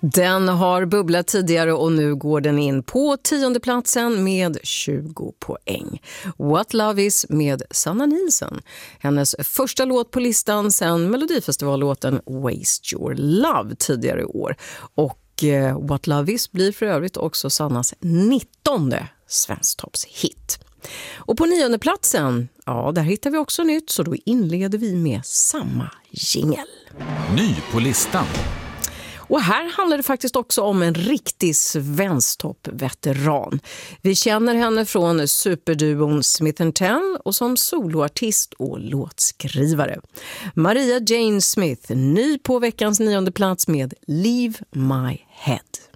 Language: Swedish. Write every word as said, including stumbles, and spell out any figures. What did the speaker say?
Den har bubblat tidigare och nu går den in på tionde platsen med tjugo poäng. What Love Is med Sanna Nielsen. Hennes första låt på listan sen Melodifestivallåten Waste Your Love tidigare i år. Och eh, What Love Is blir för övrigt också Sannas nittonde svensktoppshit. Och på nionde platsen, ja, där hittar vi också nytt, så då inleder vi med samma jingle. Ny på listan. Och här handlar det faktiskt också om en riktig svensktoppveteran. Vi känner henne från superduon Smith and Tell och som soloartist och låtskrivare. Maria Jane Smith, ny på veckans nionde plats med Leave My Head.